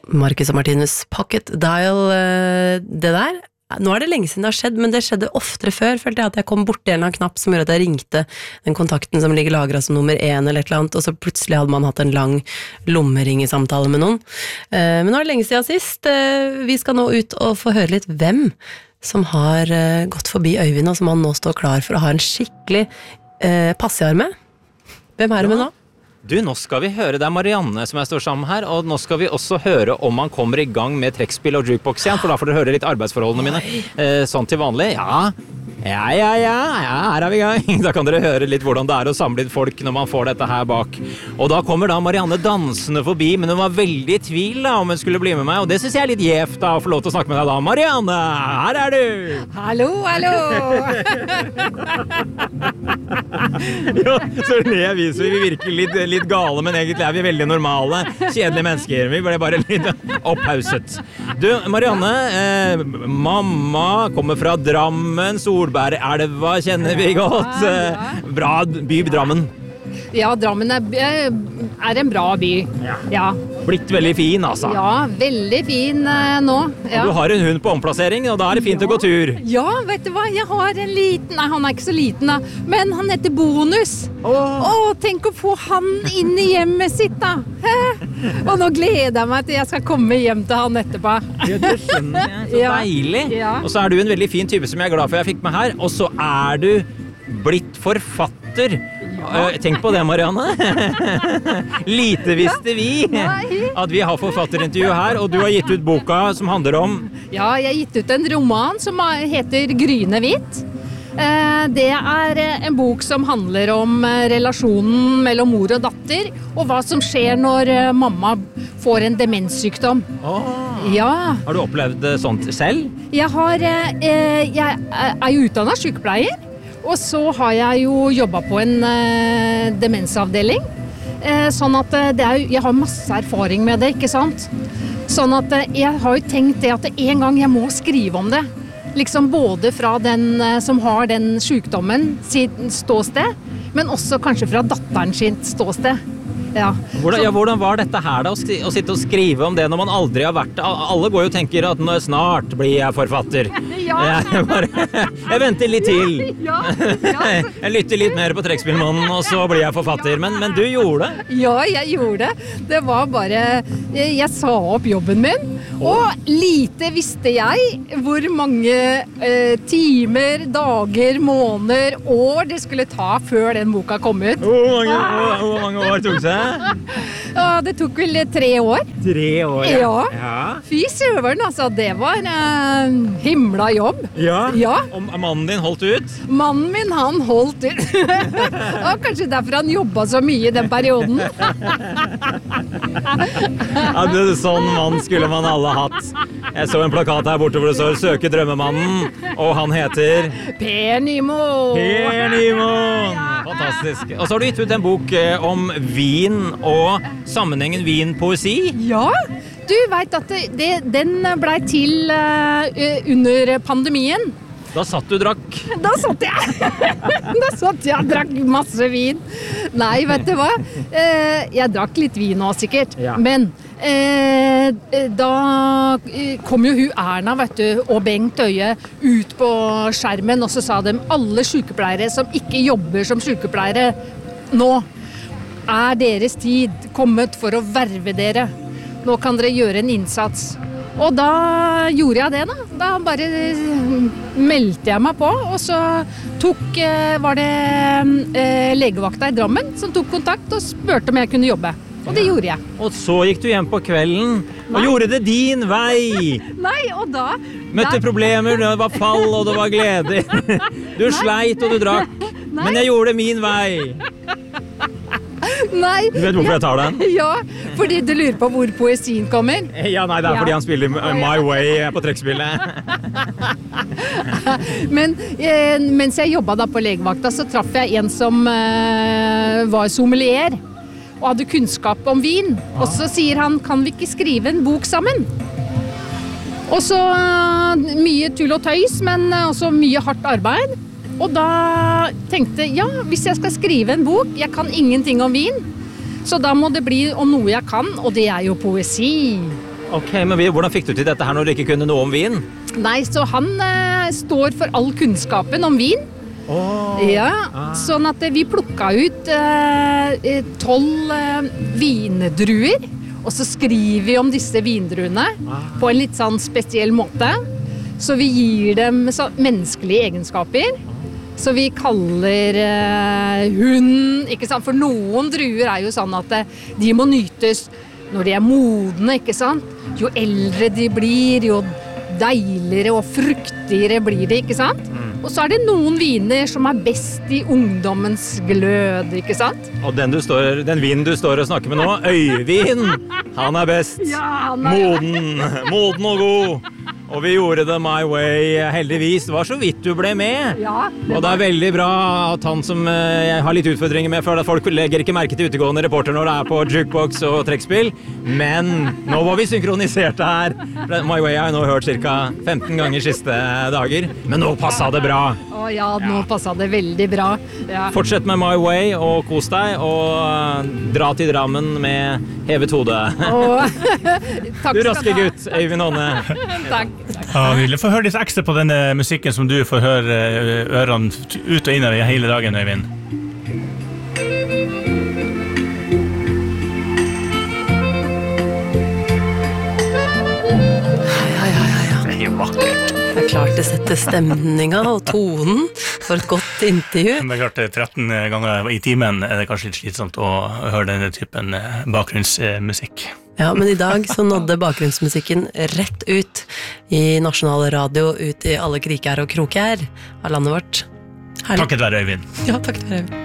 Marcus og Martinus Pocket Dial, det der. Nå det lenge siden det har skjedd, men det skjedde oftere før, følte jeg at jeg kom bort til en eller annen knapp som gjorde at jeg ringte den kontakten som ligger lagret som nummer 1 eller et eller annet, og så plutselig hadde man hatt en lang lommeringesamtale med noen. Men nå det lenge siden sist. Vi skal nå ut og få høre litt hvem som har gått forbi Øyvind, og som han nå står klar for å ha en skikkelig passejar med. Hvem det med nå? Du, nå skal vi høre, det Marianne som jeg står sammen her, og nå skal vi også høre om han kommer i gang med trekkspill og jukebox igjen, for da får dere høre litt arbeidsforholdene mine, sånn til vanlig. Ja, her vi i gang. Da kan dere høre litt hvordan det å samle inn folk når man får dette her bak. Og da kommer da Marianne dansende forbi, men hun var veldig i tvil da, om hun skulle bli med meg, og det synes jeg litt gjevt da, å få lov til å snakke med deg da. Marianne, her du! Hallo! Jo, så viser vi virkelig litt gale, men egentlig vi veldig normale, kjedelige mennesker. Vi ble bare litt opphauset. Du, Marianne, mamma kommer fra Drammen, Solbergelva kjenner vi godt. Bra by, Drammen. Ja, Drammen en bra by. Ja. Blitt veldig fin, altså. Ja, veldig fin nå. Ja. Og du har en hund på omplassering, og da det fint å gå tur. Ja, vet du hva? Jeg har en liten, nei, han ikke så liten da, men han heter Bonus. Tenk å få han inn i hjemmet sitt da. Og nå gleder jeg meg til jeg skal komme hjem til han etterpå. Ja, det skjønner jeg. Så deilig. Ja. Og så du en veldig fin type som jeg glad for jeg fikk med her, og så du blitt forfatter. Tenk på det, Marianne. Lite visste vi at vi har forfatterintervju her, og du har gitt ut boka som handler om... Ja, jeg har gitt ut en roman som heter Gryende hvitt. Det en bok som handler om relasjonen mellom mor og datter, og hva som skjer når mamma får en demenssykdom. Ja. Har du opplevd sånt selv? Jeg jo utdannet sykepleier. Og så har jeg jo jobbet på en demensavdeling, sånn at jeg har masse erfaring med det, ikke sant? Sånn at jeg har jo tenkt det at en gang jeg må skrive om det, liksom både fra den som har den sykdommen sitt ståsted, men også kanskje fra datteren sitt ståsted. Ja. Hvordan var dette her da, å sitte og skrive om det når man aldri har vært det? Alle går jo og tenker at snart blir jeg forfatter. Jeg venter litt til. Jeg lytter litt mer på Trekkspillmannen, og så blir jeg forfatter. Men du gjorde det? Ja, jeg gjorde det. Det var bare, jeg sa opp jobben min, og lite visste jeg hvor mange timer, dager, måneder, år det skulle ta før den boka kom ut. Hvor mange år tok det? Ja, det tok vel 3 år. 3 år, ja. Fy søveren, altså, det var en himla jobb. Ja. Og mannen din holdt ut? Mannen min, han holdt ut. Ja, kanskje derfor han jobbet så mye i den perioden. Ja, sånn mann skulle man alle hatt. Jeg så en plakat her borte hvor det står «Søke drømmemannen», og han heter... Per Nymoen. Per Nymoen! Fantastisk. Og så har du gitt ut en bok om vin og sammenhengen vin-poesi. Ja, du vet at den ble til under pandemien. Da satt du og drakk. Da satt jeg og drakk masse vin. Nei, vet du hva? Jeg drakk litt vin nå sikkert, men da kom jo hun Erna, vet du, og Bengt Øye ut på skjermen, og så sa de alle sykepleiere som ikke jobber som sykepleiere nå, deres tid kommet for å verve dere. Nå kan dere gjøre en innsats. Og da gjorde jeg det da. Da bare meldte jeg meg på, og så var det legevakta i Drammen som tok kontakt og spurte om jeg kunne jobbe. Og det gjorde jeg. Og så gikk du hjem på kvelden og gjorde det din vei. Nei, og da... Møtte problemer, det var fall og det var glede. Du sleit og du drakk, men jeg gjorde det min vei. Nei. Du vet hvorfor jeg tar den? Ja, fordi du lurer på hvor poesien kommer. Ja, nei, det fordi han spiller My Way på trekkspillet. Men mens jeg jobbet da på legevakta, så traff jeg en som var sommelier og hadde kunnskap om vin. Og så sier han, kan vi ikke skrive en bok sammen? Og så mye tull og tøys, men også mye hardt arbeid. Og da tenkte jeg, ja, hvis jeg skal skrive en bok, jeg kan ingenting om vin, så da må det bli om noe jeg kan, og det jo poesi. Ok, men hvordan fikk du til dette her når du ikke kunne noe om vin? Nei, så han står for all kunnskapen om vin. Sånn at vi plukket ut 12 vindruer, og så skriver vi om disse vindruene på en litt sånn spesiell måte. Så vi gir dem menneskelige egenskaper. Så vi kaller hund, ikke sant? For noen druer jo sånn at de må nytes når de modne, ikke sant? Jo eldre de blir, jo deiligere og fruktigere blir det, ikke sant? Og så det noen viner som best i ungdommens glød, ikke sant? Og den vinen du står og snakker med nå, Øyvind, han best. Ja, moden og god. Og vi gjorde det my way, heldigvis. Det var så vidt du ble med. Ja, og det veldig bra at han som jeg har litt utfordringer med, for at folk legger ikke merke til utegående reporter når det på jukebox og trekkspill. Men nå var vi synkroniserte her. My way har jeg nå hørt ca. 15 ganger siste dager. Men nå passet det bra. Ja, nå passet det veldig bra. Ja. Fortsett med My Way og kos deg, og dra til Drammen med hevet hode. Takk du raske gutt, Øyvind Aanne. Takk. Nydelig. Få høre litt ekstra på denne musikken som du får høre ørene ut og inn av hele dagen, Øyvind. Det jo vakkert. Det klart det setter stemninga og tonen for et godt intervju. Det klart 13 ganger i timen det kanskje litt slitsomt å høre denne typen bakgrunnsmusikk. Ja, men i dag så nådde bakgrunnsmusikken rett ut i nasjonal radio, ut i alle kriker og kroker av landet vårt. Takket være Øyvind. Ja, takket være Øyvind.